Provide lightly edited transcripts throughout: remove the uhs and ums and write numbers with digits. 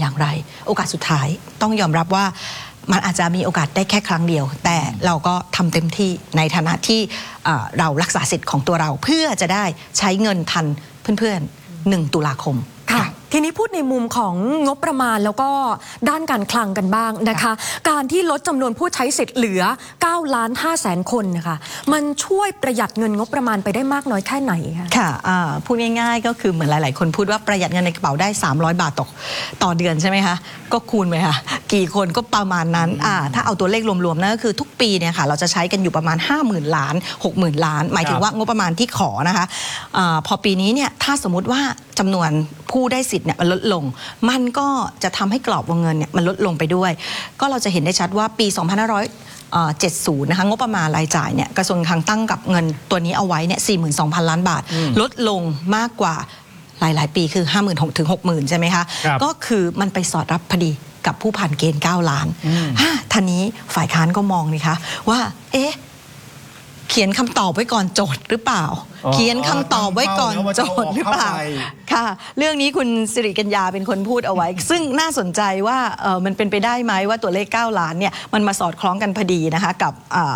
อย่างไรโอกาสสุดท้ายต้องยอมรับว่ามันอาจจะมีโอกาสได้แค่ครั้งเดียวแต่เราก็ทำเต็มที่ในฐานะที่เรารักษาสิทธิ์ของตัวเราเพื่อจะได้ใช้เงินทันเพื่อนๆ1 ตุลาคมค่ะทีนี้พูดในมุมของงบประมาณแล้วก็ด้านการคลังกันบ้างนะคะการที่ลดจำนวนผู้ใช้สิทธิ์เหลือ 9,500,000 คนนะคะมันช่วยประหยัดเงินงบประมาณไปได้มากน้อยแค่ไหนคะค่ะพูดง่ายๆก็คือเหมือนหลายๆคนพูดว่าประหยัดเงินในกระเป๋าได้300 บาทต่อเดือนใช่ไหมคะก็คูณไปค่ะกี่คนก็ประมาณนั้นถ้าเอาตัวเลขรวมๆนั่นก็คือทุกปีเนี่ยค่ะเราจะใช้กันอยู่ประมาณ 50,000 ล้าน 60,000 ล้านหมายถึงว่างบประมาณที่ขอนะคะพอปีนี้เนี่ยถ้าสมมุติว่าจำนวนผู้ได้สิทธิ์เนี่ยมันลดลงมันก็จะทำให้กรอบวงเงินเนี่ยมันลดลงไปด้วยก็เราจะเห็นได้ชัดว่าปี 2570 นะคะงบประมาณรายจ่ายเนี่ยกระทรวงคลังตั้งกับเงินตัวนี้เอาไว้เนี่ย 42,000 ล้านบาทลดลงมากกว่าหลายๆปีคือ 56,000 ถึง 60,000 ใช่ไหมคะก็คือมันไปสอดรับพอดีกับผู้ผ่านเกณฑ์9 ล้านท่านี้ฝ่ายค้านก็มองนี่คะว่าเขียนคำตอบไว้ก่อนโจทย์หรือเปล่าเขียนคำตอบไว้ก่อนโจทย์หรือเปล่าค่ะเรื่องนี้คุณสิริกัญญาเป็นคนพูดเอาไว้ซึ่งน่าสนใจว่ามันเป็นไปได้ไหมว่าตัวเลข9 ล้านเนี่ยมันมาสอดคล้องกันพอดีนะคะกับ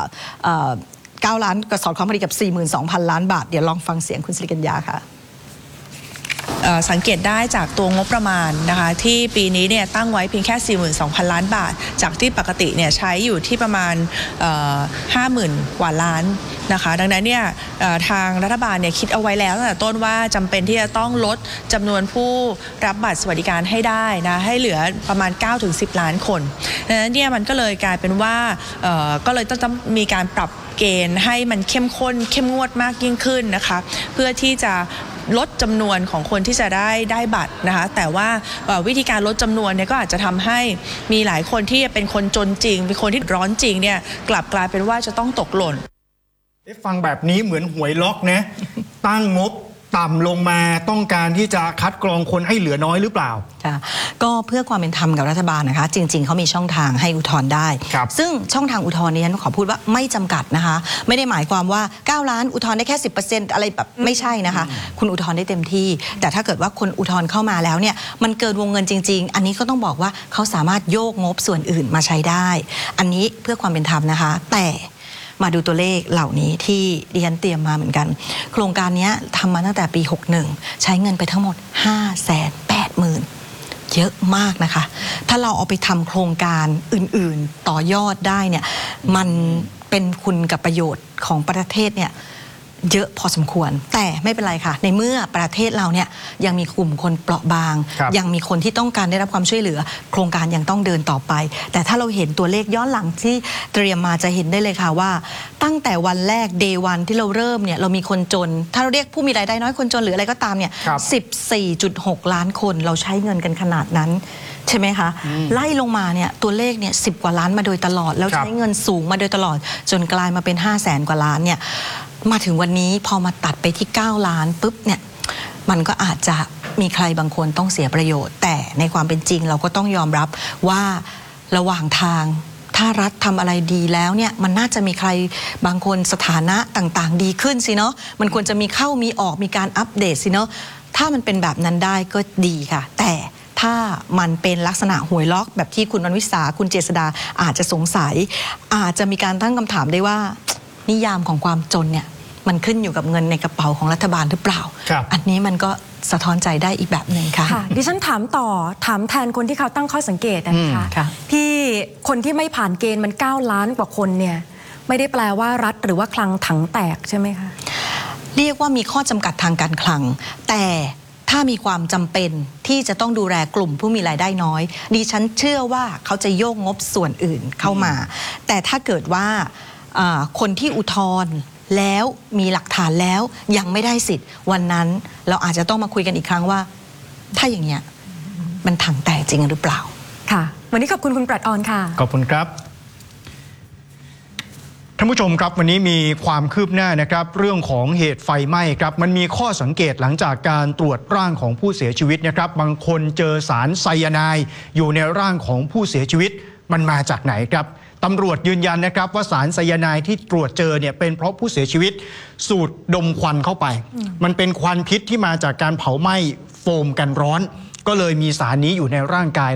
9 ล้านก็สอดคล้องพอดีกับ 42,000 ล้านบาทเดี๋ยวลองฟังเสียงคุณสิริกัญญาค่ะสังเกตได้จากตัวงบประมาณนะคะที่ปีนี้เนี่ยตั้งไว้เพียงแค่ 42,000 ล้านบาทจากที่ปกติเนี่ยใช้อยู่ที่ประมาณ 50,000 กว่าล้านนะคะดังนั้นเนี่ยทางรัฐบาลเนี่ยคิดเอาไว้แล้วตั้งแต่ต้นว่าจำเป็นที่จะต้องลดจำนวนผู้รับบัตรสวัสดิการให้ได้นะให้เหลือประมาณ 9-10 ล้านคนดังนั้นเนี่ยมันก็เลยกลายเป็นว่าก็เลยต้องมีการปรับเกณฑ์ให้มันเข้มข้นเข้มงวดมากยิ่งขึ้นนะคะเพื่อที่จะลดจำนวนของคนที่จะได้บัตรนะคะแต่ว่าวิธีการลดจำนวนเนี่ยก็อาจจะทำให้มีหลายคนที่เป็นคนจนจริงเป็นคนที่ร้อนจริงเนี่ยกลับกลายเป็นว่าจะต้องตกหล่นฟังแบบนี้เหมือนหวยล็อกนะตั้งงบต่ำลงมาต้องการที่จะคัดกรองคนให้เหลือน้อยหรือเปล่าค่ะก็เพื่อความเป็นธรรมกับรัฐบาลนะคะจริงๆเขามีช่องทางให้อุทธรณ์ได้ซึ่งช่องทางอุทธรณ์นี้ฉันขอพูดว่าไม่จำกัดนะคะไม่ได้หมายความว่า9 ล้านอุทธรณ์ได้แค่ 10% อะไรแบบไม่ใช่นะคะคุณอุทธรณ์ได้เต็มที่แต่ถ้าเกิดว่าคนอุทธรณ์เข้ามาแล้วเนี่ยมันเกินวงเงินจริงๆอันนี้ก็ต้องบอกว่าเขาสามารถโยกงบส่วนอื่นมาใช้ได้อันนี้เพื่อความเป็นธรรมนะคะแต่มาดูตัวเลขเหล่านี้ที่ดิฉันเตรียมมาเหมือนกันโครงการนี้ทำมาตั้งแต่ปี 61ใช้เงินไปทั้งหมด 580,000 เยอะมากนะคะถ้าเราเอาไปทำโครงการอื่นๆต่อยอดได้เนี่ยมันเป็นคุณกับประโยชน์ของประเทศเนี่ยเยอะพอสมควรแต่ไม่เป็นไรค่ะในเมื่อประเทศเราเนี่ยยังมีกลุ่มคนเปราะบางยังมีคนที่ต้องการได้รับความช่วยเหลือโครงการยังต้องเดินต่อไปแต่ถ้าเราเห็นตัวเลขย้อนหลังที่เตรียมมาจะเห็นได้เลยค่ะว่าตั้งแต่วันแรก Day 1 ที่เราเริ่มเนี่ยเรามีคนจนถ้าเราเรียกผู้มีรายได้น้อยคนจนหรืออะไรก็ตามเนี่ย 14.6 ล้านคนเราใช้เงินกันขนาดนั้นใช่ไหมคะไล่ลงมาเนี่ยตัวเลขเนี่ย10 กว่าล้านมาโดยตลอดแล้วใช้เงินสูงมาโดยตลอดจนกลายมาเป็น 500,000 กว่าล้านเนี่ยมาถึงวันนี้พอมาตัดไปที่9 ล้านปุ๊บเนี่ยมันก็อาจจะมีใครบางคนต้องเสียประโยชน์แต่ในความเป็นจริงเราก็ต้องยอมรับว่าระหว่างทางถ้ารัฐทำอะไรดีแล้วเนี่ยมันน่าจะมีใครบางคนสถานะต่างๆดีขึ้นสิเนาะมันควรจะมีเข้ามีออกมีการอัปเดตสิเนาะถ้ามันเป็นแบบนั้นได้ก็ดีค่ะแต่ถ้ามันเป็นลักษณะหวยล็อกแบบที่คุณอนุวิสาคุณเจษดาอาจจะสงสัยอาจจะมีการตั้งคำถามได้ว่านิยามของความจนเนี่ยมันขึ้นอยู่กับเงินในกระเป๋าของรัฐบาลหรือเปล่าอันนี้มันก็สะท้อนใจได้อีกแบบหนึ่งค่ะดิฉันถามแทนคนที่เขาตั้งข้อสังเกตนะคะที่คนที่ไม่ผ่านเกณฑ์มัน9 ล้านกว่าคนเนี่ยไม่ได้แปลว่ารัฐหรือว่าคลังถังแตกใช่ไหมคะเรียกว่ามีข้อจำกัดทางการคลังแต่ถ้ามีความจำเป็นที่จะต้องดูแลกลุ่มผู้มีรายได้น้อยดิฉันเชื่อว่าเขาจะโยกงบส่วนอื่นเข้ามาแต่ถ้าเกิดว่าคนที่อุทธรณ์แล้วมีหลักฐานแล้วยังไม่ได้สิทธิ์วันนั้นเราอาจจะต้องมาคุยกันอีกครั้งว่าถ้าอย่างเงี้ยมันถังแตกจริงหรือเปล่าค่ะวันนี้ขอบคุณคุณปรัชออนค่ะขอบคุณครับท่านผู้ชมครับวันนี้มีความคืบหน้านะครับเรื่องของเหตุไฟไหม้ครับมันมีข้อสังเกตหลังจากการตรวจร่างของผู้เสียชีวิตนะครับบางคนเจอสารไซยาไนด์อยู่ในร่างของผู้เสียชีวิตมันมาจากไหนครับตำรวจยืนยันนะครับว่าสารไซยาไนด์ที่ตรวจเจอเนี่ยเป็นเพราะผู้เสียชีวิตสูดดมควันเข้าไปมันเป็นควันพิษที่มาจากการเผาไหม้โฟมกันร้อนก็เลยมีสารนี้อยู่ในร่างกาย